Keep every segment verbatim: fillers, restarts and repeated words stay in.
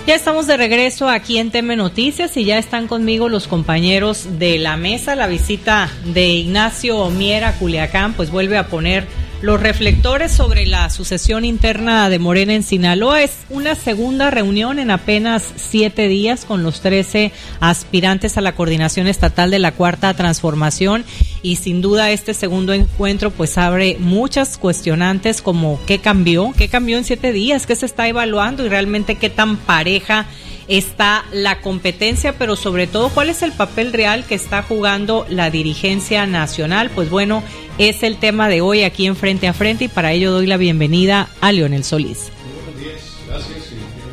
Ya estamos de regreso aquí en T M Noticias y ya están conmigo los compañeros de la mesa. La visita de Ignacio Mier a Culiacán pues vuelve a poner los reflectores sobre la sucesión interna de Morena en Sinaloa. Es una segunda reunión en apenas siete días con los trece aspirantes a la coordinación estatal de la Cuarta Transformación, y sin duda este segundo encuentro pues abre muchas cuestionantes como qué cambió, qué cambió en siete días, qué se está evaluando y realmente qué tan pareja está la competencia, pero sobre todo cuál es el papel real que está jugando la dirigencia nacional. Pues bueno, es el tema de hoy aquí en Frente a Frente, y para ello doy la bienvenida a Leonel Solís. Buenos días, gracias.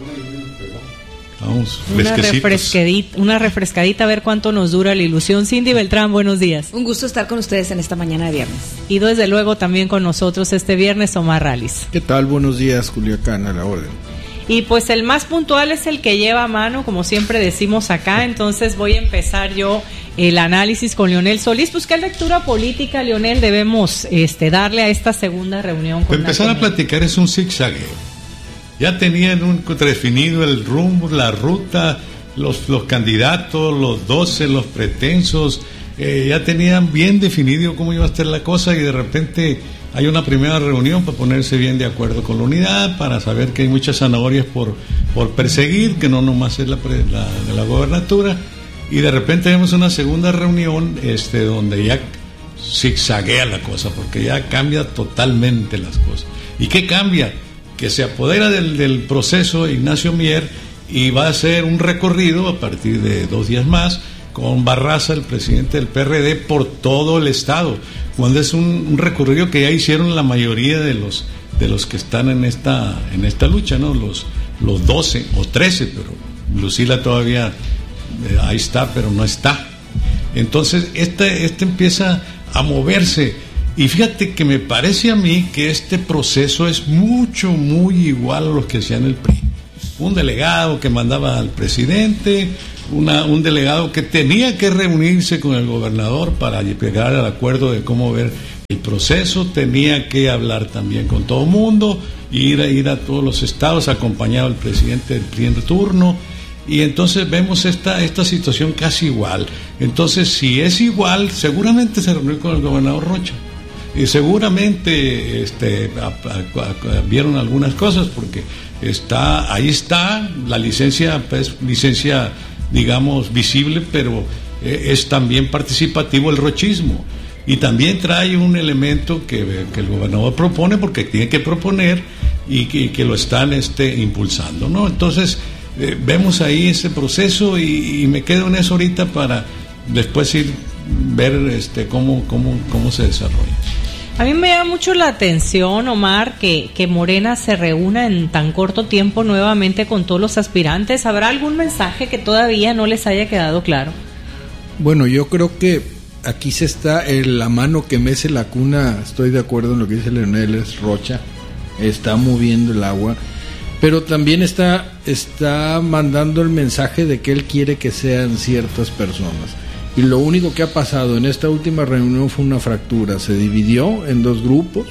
Vamos, una refrescadita, una refrescadita a ver cuánto nos dura la ilusión. Cindy Beltrán, buenos días. Un gusto estar con ustedes en esta mañana de viernes. Y desde luego también con nosotros este viernes Omar Rallis. ¿Qué tal? Buenos días, Culiacán, a la orden. Y pues el más puntual es el que lleva a mano, como siempre decimos acá. Entonces voy a empezar yo el análisis con Leonel Solís. Pues qué lectura política, Leonel, debemos este, darle a esta segunda reunión. Con empezar a platicar es un zigzagueo. Ya tenían un definido el rumbo, la ruta, los, los candidatos, los doce, los pretensos, eh, ya tenían bien definido cómo iba a estar la cosa, y de repente hay una primera reunión para ponerse bien de acuerdo con la unidad, para saber que hay muchas zanahorias por, por perseguir, que no nomás es la, la de la gobernatura, y de repente vemos una segunda reunión este, donde ya zigzaguea la cosa, porque ya cambia totalmente las cosas. ¿Y qué cambia? Que se apodera del, del proceso Ignacio Mier y va a hacer un recorrido a partir de dos días más con Barraza, el presidente del P R D, por todo el estado, cuando es un, un recorrido que ya hicieron la mayoría de los de los que están en esta en esta lucha, ¿no? Los los doce o trece, pero Lucila todavía eh, ahí está, pero no está. Entonces este este empieza a moverse. Y fíjate que me parece a mí que este proceso es mucho, muy igual a los que hacían el P R I. Un delegado que mandaba al presidente, una, un delegado que tenía que reunirse con el gobernador para llegar al acuerdo de cómo ver el proceso, tenía que hablar también con todo el mundo, ir a, ir a todos los estados acompañado del presidente del P R I en turno. Y entonces vemos esta, esta situación casi igual. Entonces, si es igual, seguramente se reunió con el gobernador Rocha. Y seguramente este, a, a, a, vieron algunas cosas, porque está ahí está la licencia, pues, licencia digamos visible, pero eh, es también participativo el rochismo, y también trae un elemento que, que el gobernador propone, porque tiene que proponer, y que, y que lo están este, impulsando, ¿no? Entonces eh, vemos ahí ese proceso, y, y me quedo en eso ahorita para después ir ver este cómo cómo cómo se desarrolla. A mí me llama mucho la atención, Omar, que, que Morena se reúna en tan corto tiempo nuevamente con todos los aspirantes. ¿Habrá algún mensaje que todavía no les haya quedado claro? Bueno, yo creo que aquí se está, en la mano que mece la cuna, estoy de acuerdo en lo que dice Leonel, es Rocha, está moviendo el agua, pero también está, está mandando el mensaje de que él quiere que sean ciertas personas. Y lo único que ha pasado en esta última reunión fue una fractura, se dividió en dos grupos,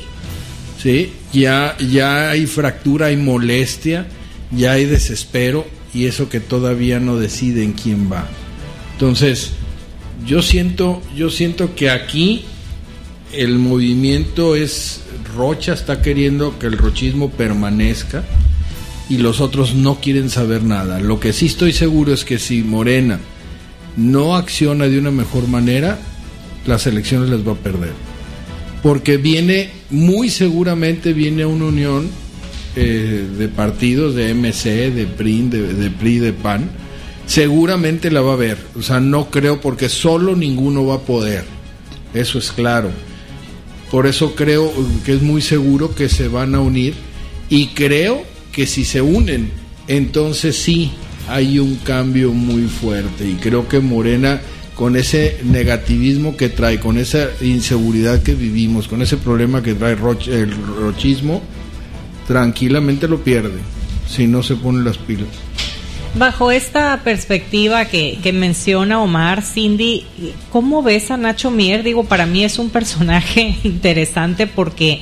¿sí? Ya, ya hay fractura, hay molestia, ya hay desespero, y eso que todavía no deciden quién va. Entonces, yo siento, yo siento que aquí el movimiento es, Rocha está queriendo que el rochismo permanezca y los otros no quieren saber nada. Lo que sí estoy seguro es que si Morena no acciona de una mejor manera, las elecciones las va a perder, porque viene, muy seguramente viene una unión eh, de partidos, de M C, de P R I, de, de P R I, de P A N, seguramente la va a ver, o sea, no creo, porque solo ninguno va a poder, eso es claro. Por eso creo que es muy seguro que se van a unir, y creo que si se unen, entonces sí hay un cambio muy fuerte, y creo que Morena, con ese negativismo que trae, con esa inseguridad que vivimos, con ese problema que trae Roch, el rochismo, tranquilamente lo pierde si no se ponen las pilas. Bajo esta perspectiva que, que menciona Omar, Cindy, ¿cómo ves a Nacho Mier? Digo, para mí es un personaje interesante porque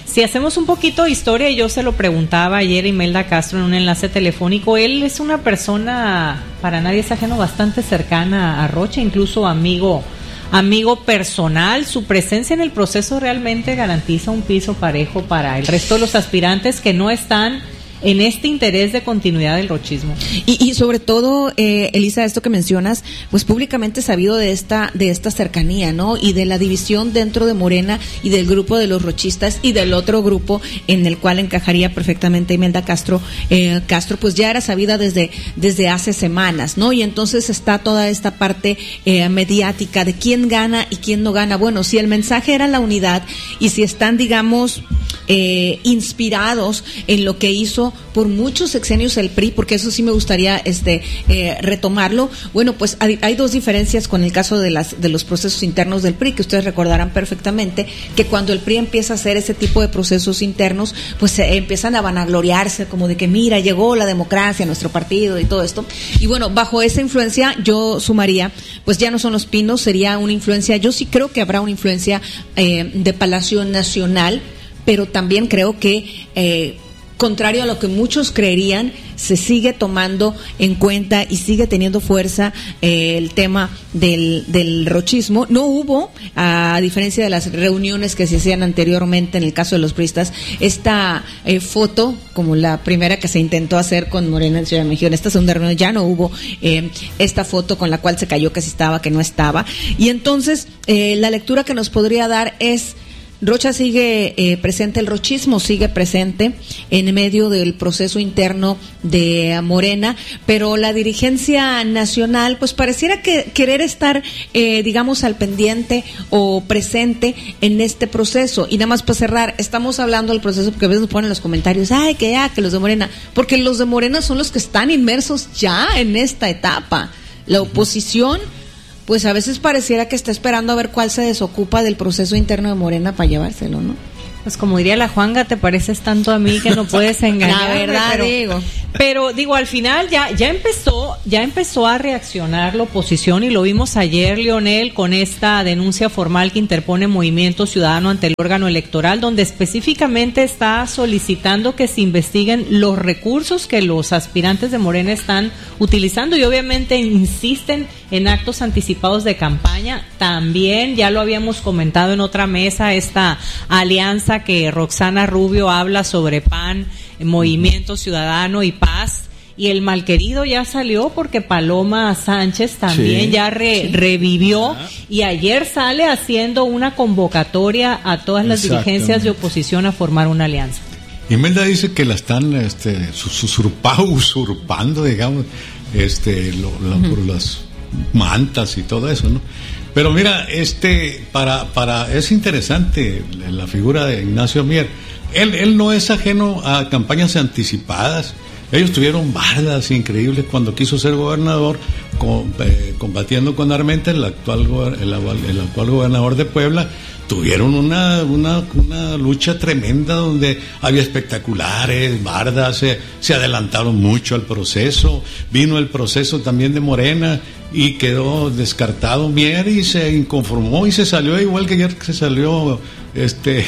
Si hacemos un poquito de historia, yo se lo preguntaba ayer a Imelda Castro en un enlace telefónico, él es una persona, para nadie es ajeno, bastante cercana a Rocha, incluso amigo, amigo personal. Su presencia en el proceso realmente garantiza un piso parejo para el resto de los aspirantes que no están en este interés de continuidad del rochismo. Y, y sobre todo, eh, Elisa, esto que mencionas, pues públicamente sabido de esta de esta cercanía, ¿no? Y de la división dentro de Morena y del grupo de los rochistas y del otro grupo en el cual encajaría perfectamente Imelda Castro, eh, Castro, pues ya era sabida desde desde hace semanas, ¿no? Y entonces está toda esta parte eh, mediática de quién gana y quién no gana. Bueno, si el mensaje era la unidad y si están, digamos, eh, inspirados en lo que hizo por muchos sexenios el P R I, porque eso sí me gustaría este eh, retomarlo. Bueno, pues hay, hay dos diferencias con el caso de las de los procesos internos del P R I, que ustedes recordarán perfectamente que cuando el P R I empieza a hacer ese tipo de procesos internos, pues se empiezan a vanagloriarse como de que mira, llegó la democracia a nuestro partido y todo esto. Y bueno, bajo esa influencia yo sumaría, pues ya no son los pinos, sería una influencia, yo sí creo que habrá una influencia eh, de Palacio Nacional, pero también creo que eh, contrario a lo que muchos creerían, se sigue tomando en cuenta y sigue teniendo fuerza eh, el tema del, del rochismo. No hubo, a diferencia de las reuniones que se hacían anteriormente en el caso de los priistas, esta eh, foto, como la primera que se intentó hacer con Morena en Ciudad de México, en esta segunda reunión ya no hubo eh, esta foto con la cual se cayó que sí estaba, que no estaba. Y entonces, eh, la lectura que nos podría dar es: Rocha sigue eh, presente, el rochismo sigue presente en medio del proceso interno de Morena, pero la dirigencia nacional pues pareciera que querer estar eh, digamos al pendiente o presente en este proceso. Y nada más para cerrar, estamos hablando del proceso porque a veces nos ponen los comentarios, ay que ya, que los de Morena, porque los de Morena son los que están inmersos ya en esta etapa. La oposición pues a veces pareciera que está esperando a ver cuál se desocupa del proceso interno de Morena para llevárselo, ¿no? Pues como diría la Juanga, te pareces tanto a mí que no puedes engañar. La verdad, pero, digo. Pero digo, al final ya ya empezó, ya empezó a reaccionar la oposición y lo vimos ayer, Leonel, con esta denuncia formal que interpone Movimiento Ciudadano ante el órgano electoral, donde específicamente está solicitando que se investiguen los recursos que los aspirantes de Morena están utilizando y obviamente insisten en actos anticipados de campaña. También ya lo habíamos comentado en otra mesa, esta alianza que Roxana Rubio habla sobre P A N, Movimiento Ciudadano y Paz, y el malquerido ya salió porque Paloma Sánchez también sí, ya re, sí. revivió y ayer sale haciendo una convocatoria a todas las dirigencias de oposición a formar una alianza. Imelda dice que la están este, usurpando, usurpando, digamos, este, lo, lo, uh-huh. por las mantas y todo eso, ¿no? Pero mira, este, para, para, es interesante la figura de Ignacio Mier. Él, él no es ajeno a campañas anticipadas. Ellos tuvieron bardas increíbles cuando quiso ser gobernador, con, eh, combatiendo con Armenta, el actual, el, el actual gobernador de Puebla. Tuvieron una, una, una lucha tremenda donde había espectaculares, bardas, se, se adelantaron mucho al proceso. Vino el proceso también de Morena y quedó descartado Mier y se inconformó y se salió igual que ayer que se salió este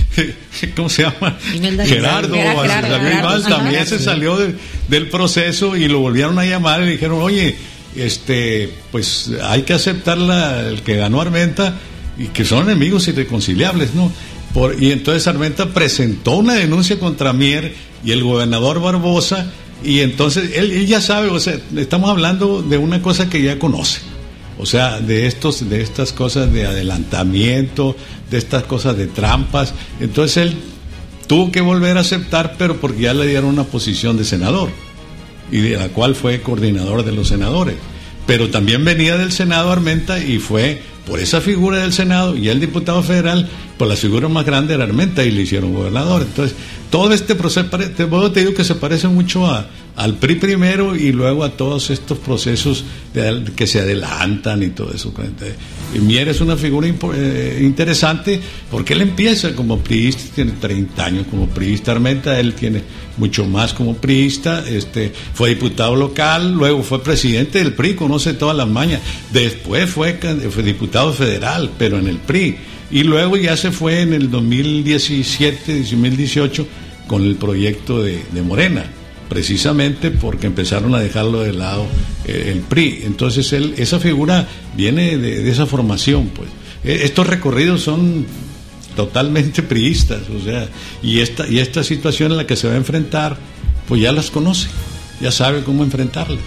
¿cómo se llama? Imelda, Gerardo, Gerardo, Gerardo, Gerardo igual, también se salió de, del proceso y lo volvieron a llamar y le dijeron, oye, este pues hay que aceptar la, el que ganó Armenta y que son enemigos irreconciliables, ¿no? Por, y entonces Armenta presentó una denuncia contra Mier y el gobernador Barbosa. Y entonces él, él ya sabe, o sea, estamos hablando de una cosa que ya conoce, o sea, de estos, de estas cosas de adelantamiento, de estas cosas de trampas. Entonces él tuvo que volver a aceptar, pero porque ya le dieron una posición de senador, y de la cual fue coordinador de los senadores. Pero también venía del Senado Armenta y fue por esa figura del Senado y el diputado federal, por la figura más grande era Armenta y le hicieron gobernador. Entonces, todo este proceso, te, te digo que se parece mucho a, al P R I primero y luego a todos estos procesos de, que se adelantan y todo eso. Y Mier es una figura impo, eh, interesante porque él empieza como priista, tiene treinta años como priista. Armenta, él tiene mucho más como priista, este, fue diputado local, luego fue presidente del P R I, conoce todas las mañas, después fue, fue diputado federal, pero en el P R I. Y luego ya se fue en el dos mil diecisiete, dos mil dieciocho con el proyecto de, de Morena, precisamente porque empezaron a dejarlo de lado eh, el P R I. Entonces él, esa figura viene de, de esa formación, pues. Eh, estos recorridos son totalmente priistas, o sea, y esta, y esta situación en la que se va a enfrentar, pues ya las conoce, ya sabe cómo enfrentarla.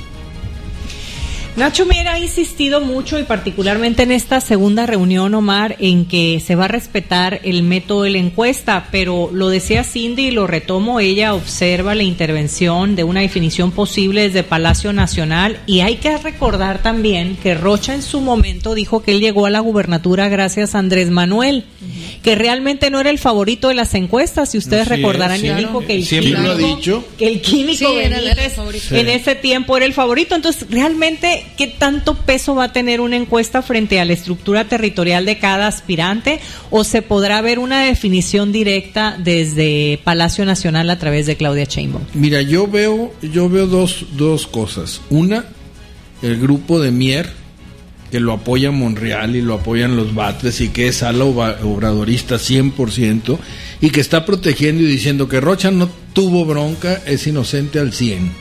Nacho Mier ha insistido mucho, y particularmente en esta segunda reunión, Omar, en que se va a respetar el método de la encuesta, pero lo decía Cindy y lo retomo, ella observa la intervención de una definición posible desde Palacio Nacional, y hay que recordar también que Rocha en su momento dijo que él llegó a la gubernatura gracias a Andrés Manuel, uh-huh. que realmente no era el favorito de las encuestas, si ustedes Así recordarán, es, y sí, dijo que el siempre químico, lo ha dicho. que el químico sí, Benítez sí. en ese tiempo era el favorito. Entonces, realmente, ¿qué tanto peso va a tener una encuesta frente a la estructura territorial de cada aspirante? ¿O se podrá ver una definición directa desde Palacio Nacional a través de Claudia Sheinbaum? Mira, yo veo, yo veo dos, dos cosas. Una, el grupo de Mier, que lo apoya Monreal y lo apoyan los Batres, y que es ala obradorista cien por ciento, y que está protegiendo y diciendo que Rocha no tuvo bronca, es inocente al cien.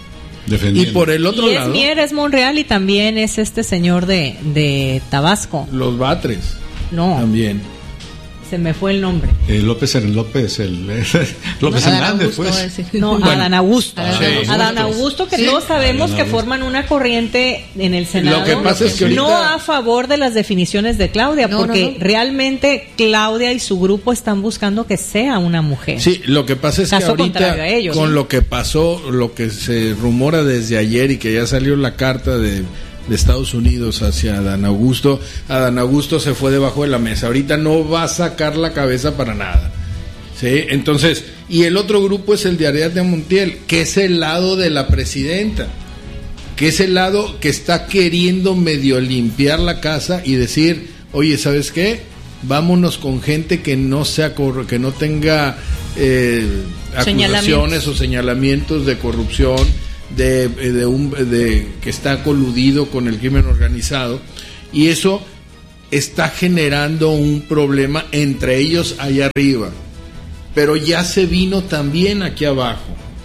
Y por el otro y es lado, Mier, es Monreal, y también es este señor de, de Tabasco. Los Batres. No. También. Se me fue el nombre. Eh, López López, el, López no, Hernández, pues. No, bueno, Adán Augusto. Adán Sí. Augusto. Adán Augusto, que sí. todos sabemos Adán que Augusto. forman una corriente en el Senado. Lo que pasa es que ahorita... no a favor de las definiciones de Claudia, No, porque no, no. realmente Claudia y su grupo están buscando que sea una mujer. Sí, lo que pasa es Caso que ahorita contrario a ellos, con ¿no? lo que pasó, lo que se rumora desde ayer y que ya salió la carta de, de Estados Unidos hacia Adán Augusto, Adán Augusto se fue debajo de la mesa. Ahorita no va a sacar la cabeza para nada. ¿Sí? Entonces, y el otro grupo es el de Ariadna Montiel, que es el lado de la presidenta, que es el lado que está queriendo medio limpiar la casa y decir, oye, ¿sabes qué? Vámonos con gente que no sea cor- que no tenga eh, acusaciones o señalamientos de corrupción, de, de un de que está coludido con el crimen organizado, y eso está generando un problema entre ellos allá arriba, pero ya se vino también aquí abajo.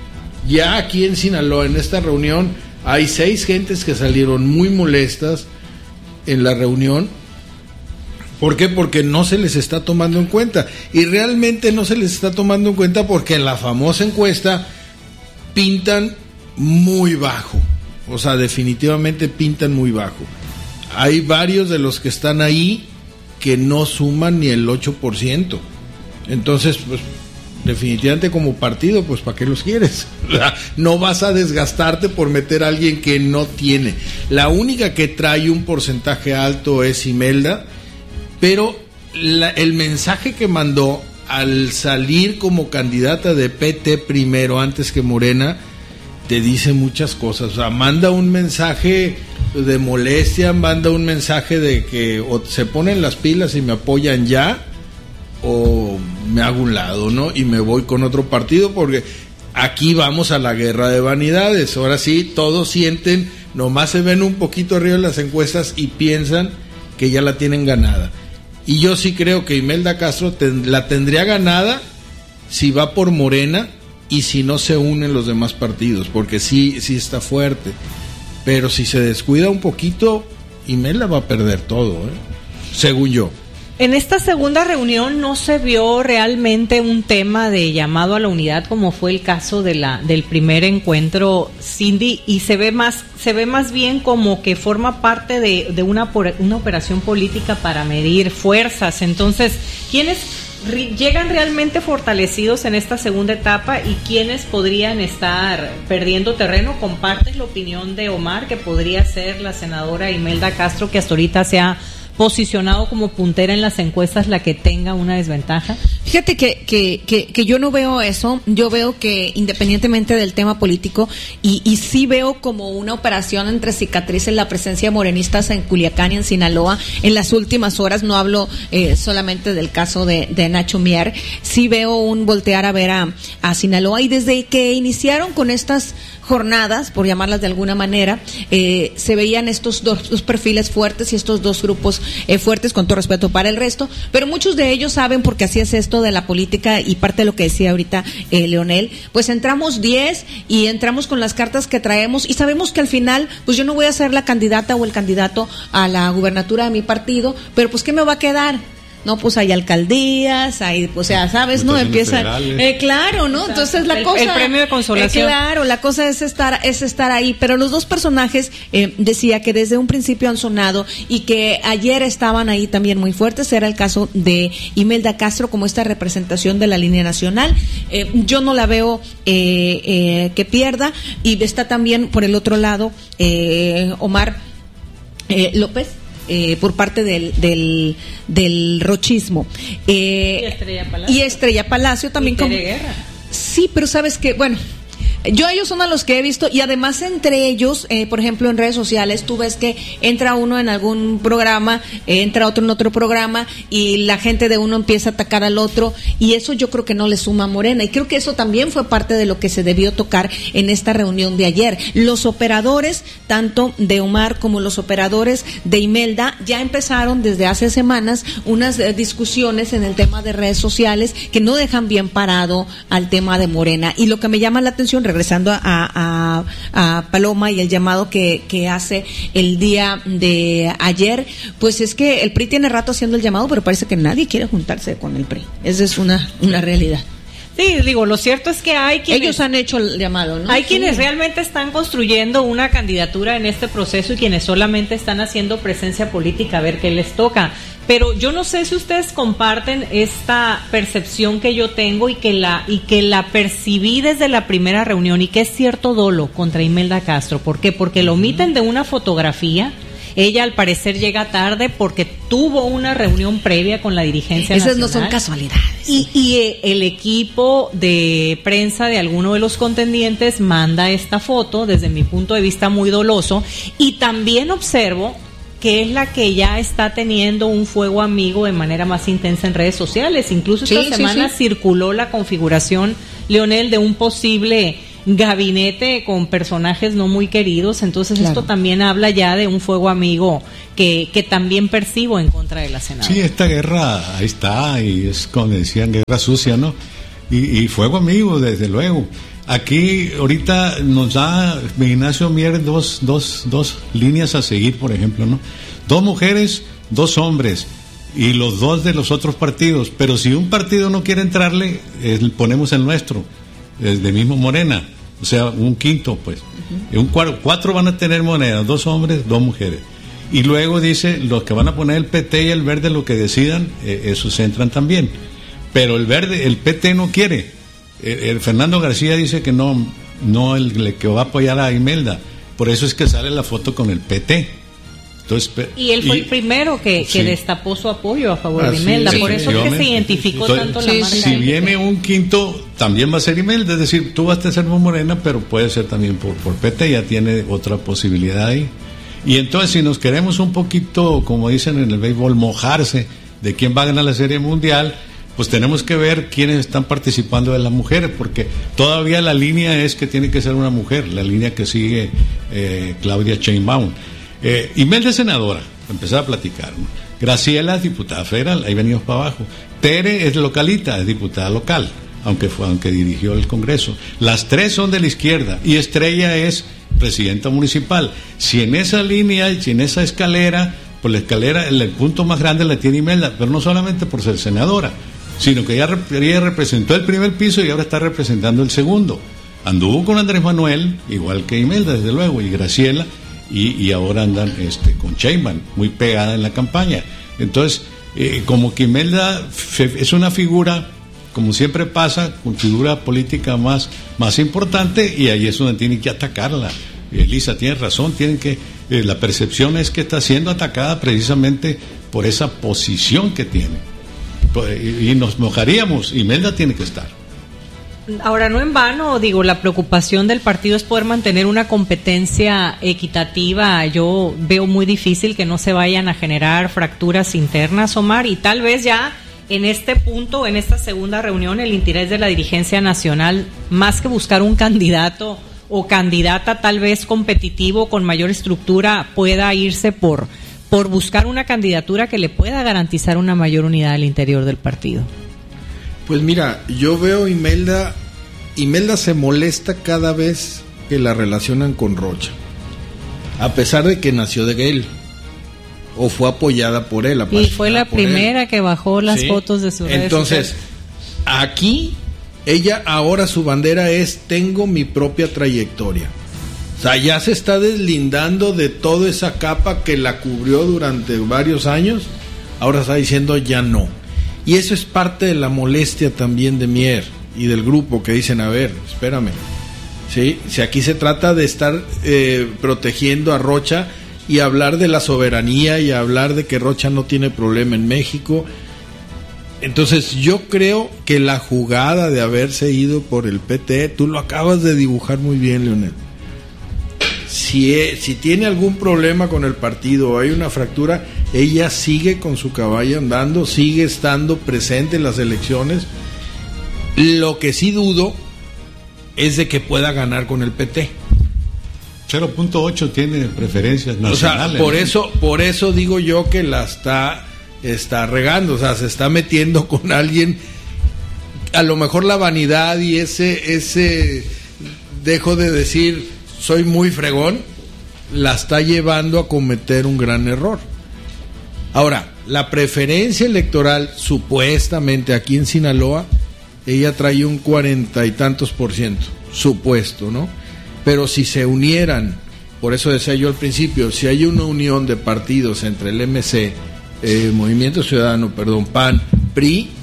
Ya aquí en Sinaloa, en esta reunión, hay seis gentes que salieron muy molestas en la reunión. ¿Por qué? Porque no se les está tomando en cuenta. Y realmente no se les está tomando en cuenta porque en la famosa encuesta pintan muy bajo. O sea, definitivamente pintan muy bajo. Hay varios de los que están ahí que no suman ni el ocho por ciento. Entonces, pues, definitivamente como partido, pues, ¿para qué los quieres? No vas a desgastarte por meter a alguien que no tiene. La única que trae un porcentaje alto es Imelda, pero la, el mensaje que mandó al salir como candidata de P T primero, antes que Morena, te dice muchas cosas. O sea, manda un mensaje de molestia, manda un mensaje de que o se ponen las pilas y me apoyan ya, o me hago un lado, ¿no? Y me voy con otro partido, porque aquí vamos a la guerra de vanidades. Ahora sí, todos sienten, nomás se ven un poquito arriba en las encuestas y piensan que ya la tienen ganada. Y yo sí creo que Imelda Castro ten, la tendría ganada si va por Morena y si no se unen los demás partidos, porque sí, sí está fuerte. Pero si se descuida un poquito, Imelda va a perder todo, ¿eh? Según yo. En esta segunda reunión no se vio realmente un tema de llamado a la unidad, como fue el caso de la del primer encuentro, Cindy, y se ve más se ve más bien como que forma parte de, de una una operación política para medir fuerzas. Entonces, ¿quiénes re- llegan realmente fortalecidos en esta segunda etapa y quiénes podrían estar perdiendo terreno? ¿Compartes la opinión de Omar, que podría ser la senadora Imelda Castro, que hasta ahorita se ha posicionado como puntera en las encuestas, la que tenga una desventaja? Fíjate que, que, que, que yo no veo eso. Yo veo que independientemente del tema político, y, y sí veo como una operación entre cicatrices la presencia de morenistas en Culiacán y en Sinaloa en las últimas horas. No hablo eh, solamente del caso de, de Nacho Mier. Sí veo un voltear a ver a, a Sinaloa, y desde que iniciaron con estas jornadas, por llamarlas de alguna manera, eh, se veían estos dos, dos perfiles fuertes y estos dos grupos eh, fuertes, con todo respeto para el resto, pero muchos de ellos saben, porque así es esto de la política y parte de lo que decía ahorita eh, Leonel, pues entramos diez y entramos con las cartas que traemos y sabemos que al final, pues yo no voy a ser la candidata o el candidato a la gubernatura de mi partido, pero pues ¿qué me va a quedar? No, pues hay alcaldías, hay, o sea, ¿sabes? No empieza, eh, claro, ¿no? Entonces la el, cosa, el premio de consolación. Eh, claro, la cosa es estar, es estar ahí. Pero los dos personajes, eh, decía que desde un principio han sonado y que ayer estaban ahí también muy fuertes. Era el caso de Imelda Castro como esta representación de la línea nacional. Eh, yo no la veo eh, eh, que pierda, y está también por el otro lado eh, Omar eh, López. Eh, por parte del del, del rochismo eh, y Estrella Palacio, y Estrella Palacio también y como Guerra. Sí, pero sabes que, bueno, yo ellos son a los que he visto, y además entre ellos, eh, por ejemplo en redes sociales, tú ves que entra uno en algún programa, eh, entra otro en otro programa, y la gente de uno empieza a atacar al otro, y eso yo creo que no le suma a Morena, y creo que eso también fue parte de lo que se debió tocar en esta reunión de ayer. Los operadores, tanto de Omar como los operadores de Imelda, ya empezaron desde hace semanas unas eh, discusiones en el tema de redes sociales que no dejan bien parado al tema de Morena, y lo que me llama la atención, regresando a, a, a Paloma y el llamado que, que hace el día de ayer, pues es que el P R I tiene rato haciendo el llamado, pero parece que nadie quiere juntarse con el P R I. Esa es una, una realidad. Sí, digo, lo cierto es que hay quienes... Ellos han hecho el llamado, ¿no? Hay sí. quienes realmente están construyendo una candidatura en este proceso y quienes solamente están haciendo presencia política a ver qué les toca. Pero yo no sé si ustedes comparten esta percepción que yo tengo y que la y que la percibí desde la primera reunión, y que es cierto dolo contra Imelda Castro. ¿Por qué? Porque lo omiten de una fotografía. Ella al parecer llega tarde porque tuvo una reunión previa con la dirigencia Esas nacional. no son casualidades. Y, y el equipo de prensa de alguno de los contendientes manda esta foto, desde mi punto de vista muy doloso, y también observo que es la que ya está teniendo un fuego amigo de manera más intensa en redes sociales. Incluso esta sí, semana sí, sí. circuló la configuración, Leonel, de un posible gabinete con personajes no muy queridos. Entonces claro. Esto también habla ya de un fuego amigo que, que también percibo en contra de la senadora. Sí, esta guerra ahí está, y es como decían, guerra sucia, ¿no? Y, y fuego amigo, desde luego. Aquí ahorita nos da Ignacio Mier dos, dos, dos líneas a seguir, por ejemplo, ¿no? Dos mujeres, dos hombres, y los dos de los otros partidos. Pero si un partido no quiere entrarle, eh, ponemos el nuestro, desde mismo Morena, o sea, un quinto, pues. Uh-huh. Un cuatro, cuatro van a tener Morena, dos hombres, dos mujeres. Y luego dice, los que van a poner el P T y el Verde, lo que decidan, eh, esos entran también. Pero el Verde, el P T no quiere. El, el Fernando García dice que no, no el, el que va a apoyar a Imelda. Por eso es que sale la foto con el P T. Entonces, y él fue y, el primero que, que sí. destapó su apoyo a favor Así de Imelda. Sí, por eso es que se identificó Entonces, tanto sí, la marca. Si viene un quinto, también va a ser Imelda. Es decir, tú vas a ser por Morena, pero puede ser también por, por P T. Ya tiene otra posibilidad ahí. Y entonces, si nos queremos un poquito, como dicen en el béisbol, mojarse de quién va a ganar la Serie Mundial, pues tenemos que ver quiénes están participando de las mujeres, porque todavía la línea es que tiene que ser una mujer, la línea que sigue eh, Claudia Sheinbaum. Eh, Imelda es senadora, empezar a platicar, ¿no? Graciela es diputada federal, ahí venimos para abajo. Tere es localita, es diputada local, aunque fue, aunque dirigió el Congreso. Las tres son de la izquierda, y Estrella es presidenta municipal. Si en esa línea, si en esa escalera, pues la escalera, el, el punto más grande la tiene Imelda, pero no solamente por ser senadora, sino que ella, ella representó el primer piso y ahora está representando el segundo. Anduvo con Andrés Manuel, igual que Imelda, desde luego, y Graciela, y, y ahora andan este, con Sheinbaum, muy pegada en la campaña. Entonces, eh, como que Imelda es una figura, como siempre pasa, con figura política más, más importante, y ahí es donde tienen que atacarla. Elisa tiene razón, tienen que, eh, la percepción es que está siendo atacada precisamente por esa posición que tiene. Y nos mojaríamos, Imelda tiene que estar. Ahora, no en vano, digo, la preocupación del partido es poder mantener una competencia equitativa. Yo veo muy difícil que no se vayan a generar fracturas internas, Omar, y tal vez ya en este punto, en esta segunda reunión, el interés de la dirigencia nacional, más que buscar un candidato o candidata tal vez competitivo con mayor estructura pueda irse por, por buscar una candidatura que le pueda garantizar una mayor unidad al interior del partido? Pues mira, yo veo Imelda, Imelda se molesta cada vez que la relacionan con Rocha, a pesar de que nació de él o fue apoyada por él. Y fue la primera él. que bajó las ¿Sí? fotos de su redes Entonces, sociales. Aquí, ella ahora su bandera es: tengo mi propia trayectoria. O sea, ya se está deslindando de toda esa capa que la cubrió durante varios años. Ahora está diciendo ya no. Y eso es parte de la molestia también de Mier y del grupo, que dicen, a ver, espérame. ¿Sí? Si aquí se trata de estar eh, protegiendo a Rocha y hablar de la soberanía y hablar de que Rocha no tiene problema en México. Entonces yo creo que la jugada de haberse ido por el P T, tú lo acabas de dibujar muy bien, Leonel. Si, si tiene algún problema con el partido o hay una fractura, ella sigue con su caballo andando, sigue estando presente en las elecciones. Lo que sí dudo es de que pueda ganar con el P T. cero punto ocho tiene preferencias nacionales. O sea, por ¿no? eso, por eso digo yo que la está, está regando, o sea, se está metiendo con alguien. A lo mejor la vanidad y ese, ese dejo de decir soy muy fregón, la está llevando a cometer un gran error. Ahora, la preferencia electoral, supuestamente aquí en Sinaloa, ella trae un cuarenta y tantos por ciento, supuesto, ¿no? Pero si se unieran, por eso decía yo al principio, si hay una unión de partidos entre el M C, eh, Movimiento Ciudadano, perdón, P A N, P R I,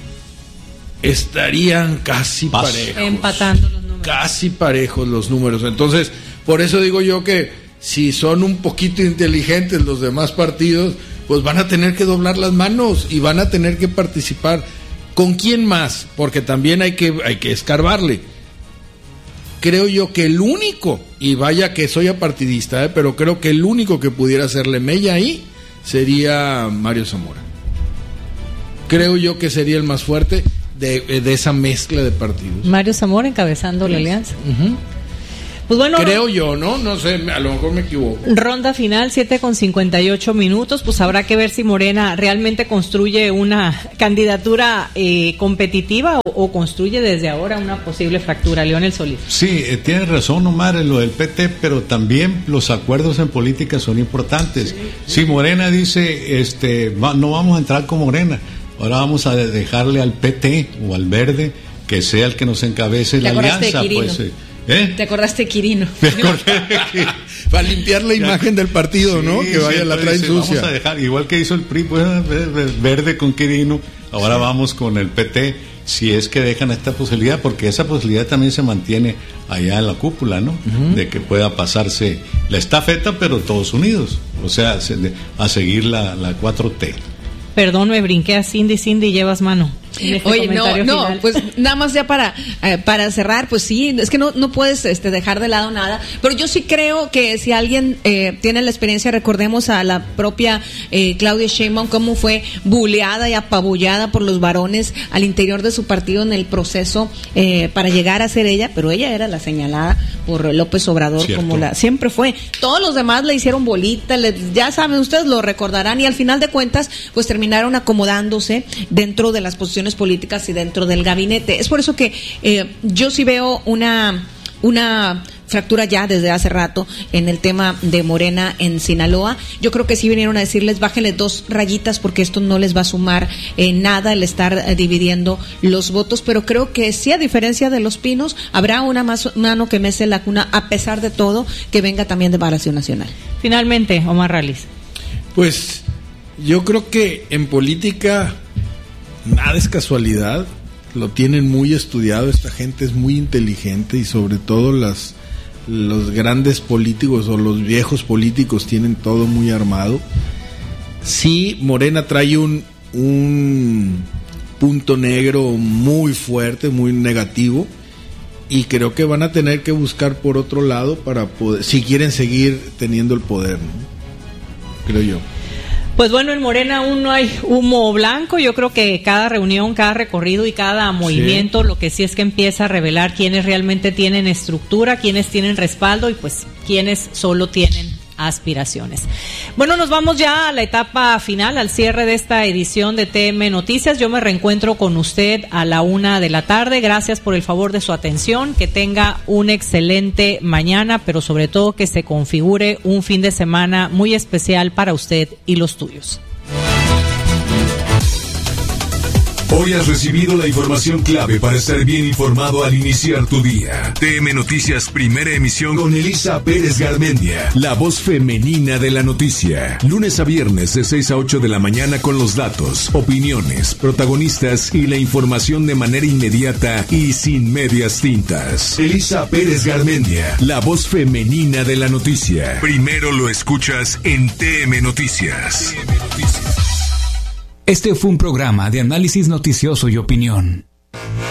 estarían casi Paso. parejos. Empatando los números. Casi parejos los números. Entonces, por eso digo yo que si son un poquito inteligentes los demás partidos, pues van a tener que doblar las manos y van a tener que participar. ¿Con quién más? Porque también hay que, hay que escarbarle. Creo yo que el único, y vaya que soy apartidista, ¿eh? pero creo que el único que pudiera hacerle mella ahí sería Mario Zamora. Creo yo que sería el más fuerte de, de esa mezcla de partidos. Mario Zamora encabezando sí. la alianza. Uh-huh. Pues bueno, creo yo, ¿no? No sé, a lo mejor me equivoco. Ronda final, siete con cincuenta y ocho minutos, pues habrá que ver si Morena realmente construye una candidatura eh, competitiva o, o construye desde ahora una posible fractura. Leonel Solís. Sí, eh, tiene razón Omar en lo del P T, pero también los acuerdos en política son importantes. Sí, sí. Si Morena dice, este, va, no vamos a entrar con Morena, ahora vamos a dejarle al P T o al Verde que sea el que nos encabece la alianza, pues... Eh, ¿Eh? ¿Te acordaste de Quirino? Me acordé de Quirino. Para limpiar la imagen del partido, sí, ¿no? Que vaya, sí, la traen sí, sucia. Vamos a dejar, igual que hizo el P R I, pues, Verde con Quirino, ahora sí. vamos con el P T, si es que dejan esta posibilidad, porque esa posibilidad también se mantiene allá en la cúpula, ¿no? Uh-huh. De que pueda pasarse la estafeta, pero todos unidos, o sea, a seguir la, la cuatro T. Perdón, me brinqué a Cindy. Cindy, llevas mano. Este Oye, no, no, final. Pues nada más ya para eh, para cerrar, pues sí, es que no no puedes este dejar de lado nada, pero yo sí creo que si alguien eh, tiene la experiencia, recordemos a la propia eh, Claudia Sheinbaum, cómo fue buleada y apabullada por los varones al interior de su partido en el proceso eh, para llegar a ser ella, pero ella era la señalada por López Obrador. Cierto. Como la siempre fue. Todos los demás le hicieron bolita, le, ya saben, ustedes lo recordarán, y al final de cuentas, pues terminaron acomodándose dentro de las posiciones políticas y dentro del gabinete. Es por eso que eh, yo sí veo una una fractura ya desde hace rato en el tema de Morena en Sinaloa. Yo creo que sí vinieron a decirles, bájenle dos rayitas porque esto no les va a sumar eh, nada el estar eh, dividiendo los votos, pero creo que sí, a diferencia de Los Pinos, habrá una más, mano que mece la cuna, a pesar de todo, que venga también de Palacio Nacional. Finalmente, Omar Rallis. Pues yo creo que en política nada es casualidad, lo tienen muy estudiado, esta gente es muy inteligente y sobre todo las los grandes políticos o los viejos políticos tienen todo muy armado. Sí, Morena trae un, un punto negro muy fuerte, muy negativo, y creo que van a tener que buscar por otro lado para poder, si quieren seguir teniendo el poder, ¿no? Creo yo. Pues bueno, en Morena aún no hay humo blanco. Yo creo que cada reunión, cada recorrido y cada movimiento, sí, lo que sí es que empieza a revelar quiénes realmente tienen estructura, quiénes tienen respaldo y pues quiénes solo tienen aspiraciones. Bueno, nos vamos ya a la etapa final, al cierre de esta edición de T M Noticias. Yo me reencuentro con usted a la una de la tarde. Gracias por el favor de su atención. Que tenga un excelente mañana, pero sobre todo que se configure un fin de semana muy especial para usted y los tuyos. Hoy has recibido la información clave para estar bien informado al iniciar tu día. T M Noticias, primera emisión con Elisa Pérez Garmendia, la voz femenina de la noticia. Lunes a viernes de seis a ocho de la mañana con los datos, opiniones, protagonistas y la información de manera inmediata y sin medias tintas. Elisa Pérez Garmendia, la voz femenina de la noticia. Primero lo escuchas en T M Noticias. T M Noticias. Este fue un programa de análisis noticioso y opinión.